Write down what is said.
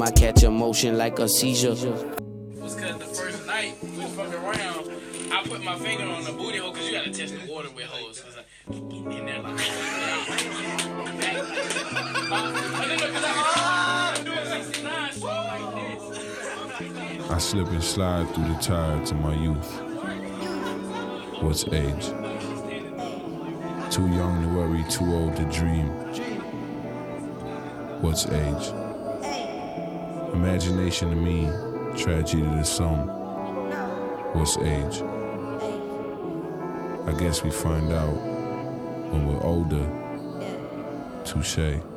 I catch emotion like a seizure. Was cause the first night we was fucking around, I put my finger on the booty hole, cause you gotta test the water with hoes. Cause in there like, I slip and slide through the tides of my youth. What's age? Too young to worry, too old to dream. What's age? Imagination to me, tragedy to some. What's age? I guess we find out when we're older. Touché.